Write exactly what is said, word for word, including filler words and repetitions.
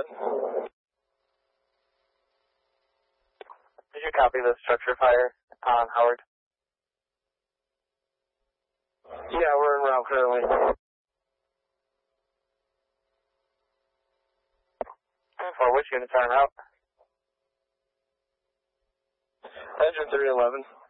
ahead. Did you copy the structure fire on Howard? Yeah, we're en route currently. For which units are en route? Engine three eleven.